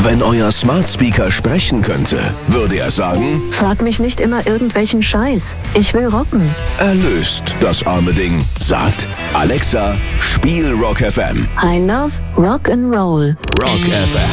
Wenn euer Smart Speaker sprechen könnte, würde er sagen: Frag mich nicht immer irgendwelchen Scheiß. Ich will rocken. Erlöst das arme Ding. Sagt: Alexa, spiel Rock FM. I love Rock and Roll. Rock FM.